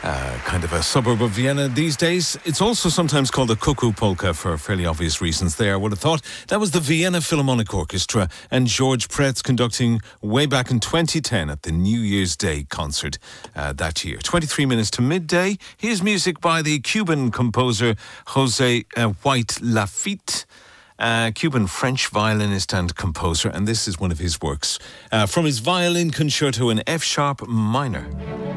Kind of a suburb of Vienna these days. It's also sometimes called the Cuckoo Polka for fairly obvious reasons there. I would have thought that was the Vienna Philharmonic Orchestra and George Pretz conducting way back in 2010 at the New Year's Day concert that year. 23 minutes to midday. Here's music by the Cuban composer Jose White Lafitte. Cuban French violinist and composer, and this is one of his works from his violin concerto in F sharp minor.